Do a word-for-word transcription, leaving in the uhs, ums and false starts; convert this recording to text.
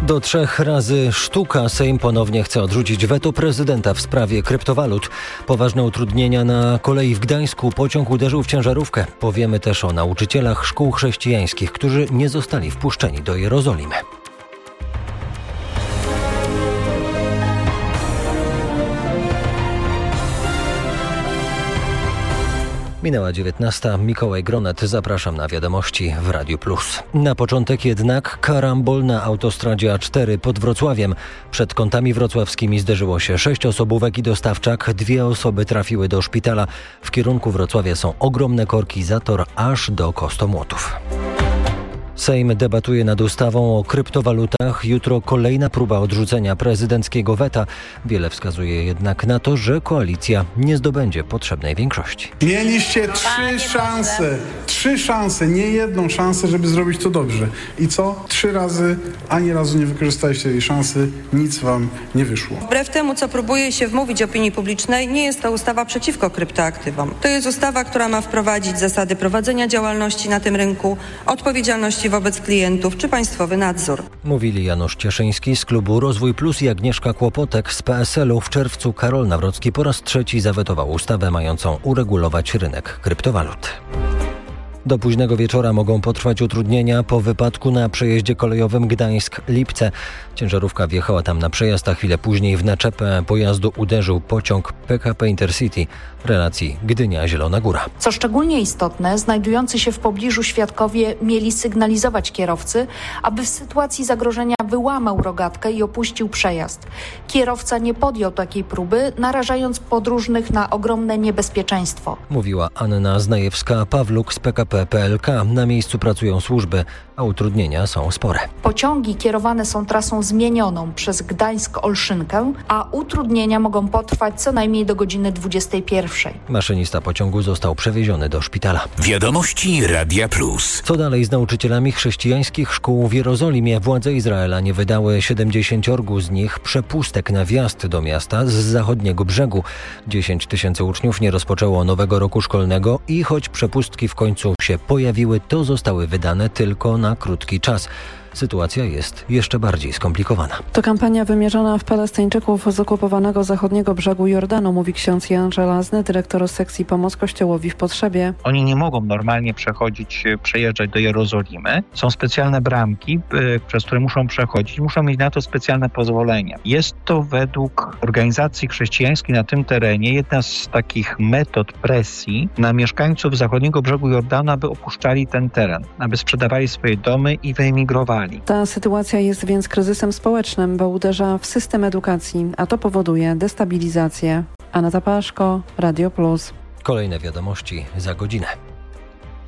Do trzech razy sztuka. Sejm ponownie chce odrzucić weto prezydenta w sprawie kryptowalut. Poważne utrudnienia na kolei w Gdańsku. Pociąg uderzył w ciężarówkę. Powiemy też o nauczycielach szkół chrześcijańskich, którzy nie zostali wpuszczeni do Jerozolimy. Minęła dziewiętnasta. Mikołaj Gronet. Zapraszam na wiadomości w Radiu Plus. Na początek jednak karambol na autostradzie A cztery pod Wrocławiem. Przed kątami wrocławskimi zderzyło się sześć osobówek i dostawczak. Dwie osoby trafiły do szpitala. W kierunku Wrocławia są ogromne korki, zator aż do Kostomłotów. Sejm debatuje nad ustawą o kryptowalutach. Jutro kolejna próba odrzucenia prezydenckiego weta. Wiele wskazuje jednak na to, że koalicja nie zdobędzie potrzebnej większości. Mieliście trzy szanse, trzy szanse, nie jedną szansę, żeby zrobić to dobrze. I co? Trzy razy, ani razu nie wykorzystaliście tej szansy, nic wam nie wyszło. Wbrew temu, co próbuje się wmówić opinii publicznej, nie jest to ustawa przeciwko kryptoaktywom. To jest ustawa, która ma wprowadzić zasady prowadzenia działalności na tym rynku, odpowiedzialności wobec klientów czy państwowy nadzór. Mówili Janusz Cieszyński z klubu Rozwój Plus i Agnieszka Kłopotek z P S L u. W czerwcu Karol Nawrocki po raz trzeci zawetował ustawę mającą uregulować rynek kryptowalut. Do późnego wieczora mogą potrwać utrudnienia po wypadku na przejeździe kolejowym Gdańsk-Lipce. Ciężarówka wjechała tam na przejazd, a chwilę później w naczepę pojazdu uderzył pociąg P K P Intercity w relacji Gdynia-Zielona Góra. Co szczególnie istotne, znajdujący się w pobliżu świadkowie mieli sygnalizować kierowcy, aby w sytuacji zagrożenia wyłamał rogatkę i opuścił przejazd. Kierowca nie podjął takiej próby, narażając podróżnych na ogromne niebezpieczeństwo. Mówiła Anna Znajewska-Pawluk z P K P P L K. Na miejscu pracują służby, a utrudnienia są spore. Pociągi kierowane są trasą zmienioną przez Gdańsk-Olszynkę, a utrudnienia mogą potrwać co najmniej do godziny dwudziestej pierwszej. Maszynista pociągu został przewieziony do szpitala. Wiadomości Radia Plus. Co dalej z nauczycielami chrześcijańskich szkół w Jerozolimie? Władze Izraela nie wydały siedemdziesięciorgu z nich przepustek na wjazd do miasta z zachodniego brzegu. dziesięć tysięcy uczniów nie rozpoczęło nowego roku szkolnego i choć przepustki w końcu się pojawiły, to zostały wydane tylko na krótki czas. Sytuacja jest jeszcze bardziej skomplikowana. To kampania wymierzona w Palestyńczyków z okupowanego zachodniego brzegu Jordanu, mówi ksiądz Jan Żelazny, dyrektor sekcji Pomoc Kościołowi w Potrzebie. Oni nie mogą normalnie przechodzić, przejeżdżać do Jerozolimy. Są specjalne bramki, przez które muszą przechodzić. Muszą mieć na to specjalne pozwolenie. Jest to według organizacji chrześcijańskiej na tym terenie jedna z takich metod presji na mieszkańców zachodniego brzegu Jordanu, aby opuszczali ten teren, aby sprzedawali swoje domy i wyemigrowali. Ta sytuacja jest więc kryzysem społecznym, bo uderza w system edukacji, a to powoduje destabilizację. Aneta Paszko, Radio Plus. Kolejne wiadomości za godzinę.